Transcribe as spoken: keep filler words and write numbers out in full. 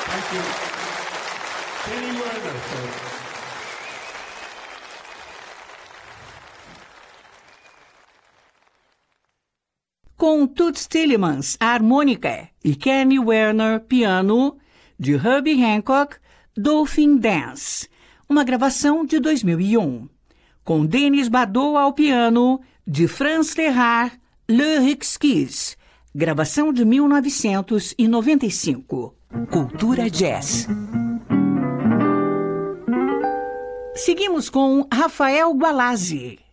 Thank you. Kenny Werner, folks. Com Toots Thielemans, harmônica, e Kenny Werner, piano, de Herbie Hancock, Dolphin Dance, uma gravação de dois mil e um. Com Denis Badaud ao piano, de Franz Terrar, Le Exquis, gravação de mil novecentos e noventa e cinco. Cultura Jazz. Seguimos com Rafael Gualazzi.